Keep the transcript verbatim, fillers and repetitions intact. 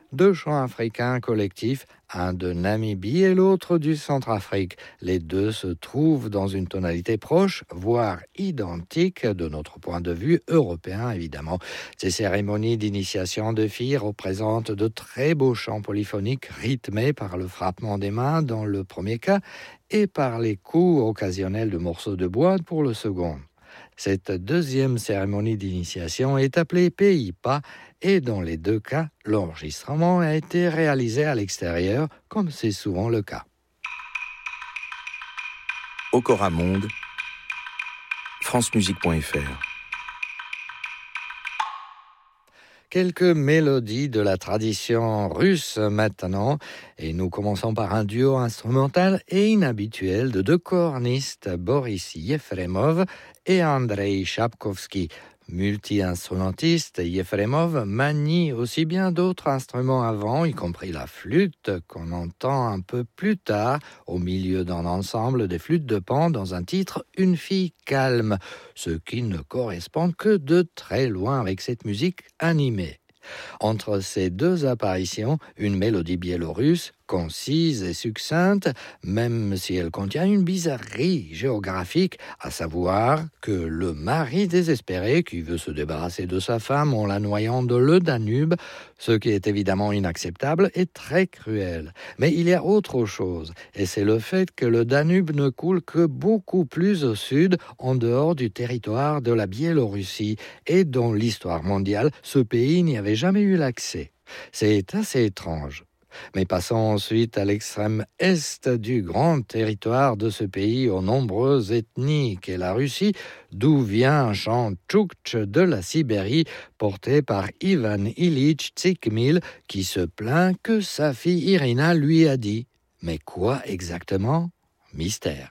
deux chants africains collectifs, un de Namibie et l'autre du Centrafrique. Les deux se trouvent dans une tonalité proche, voire identique de notre point de vue européen évidemment. Ces cérémonies d'initiation de filles représentent de très beaux chants polyphoniques rythmés par le frappement des mains dans le premier cas et par les coups occasionnels de morceaux de bois pour le second. Cette deuxième cérémonie d'initiation est appelée Pays-Pas et dans les deux cas, l'enregistrement a été réalisé à l'extérieur, comme c'est souvent le cas. Okora Monde, francemusique point f r. Quelques mélodies de la tradition russe maintenant, et nous commençons par un duo instrumental et inhabituel de deux cornistes, Boris Yefremov et Andrei Chapkovski. Multi-instrumentiste, Yefremov manie aussi bien d'autres instruments avant, y compris la flûte, qu'on entend un peu plus tard, au milieu d'un ensemble des flûtes de Pan dans un titre « Une fille calme », ce qui ne correspond que de très loin avec cette musique animée. Entre ces deux apparitions, une mélodie biélorusse, concise et succincte, même si elle contient une bizarrerie géographique, à savoir que le mari désespéré qui veut se débarrasser de sa femme en la noyant dans le Danube, ce qui est évidemment inacceptable et très cruel. Mais il y a autre chose, et c'est le fait que le Danube ne coule que beaucoup plus au sud, en dehors du territoire de la Biélorussie, et dans l'histoire mondiale, ce pays n'y avait jamais eu l'accès. C'est assez étrange. Mais passons ensuite à l'extrême est du grand territoire de ce pays aux nombreuses ethnies qu'est la Russie, d'où vient un chant tchouktch de la Sibérie porté par Ivan Ilitch Tsikmil qui se plaint que sa fille Irina lui a dit. Mais quoi exactement ? Mystère.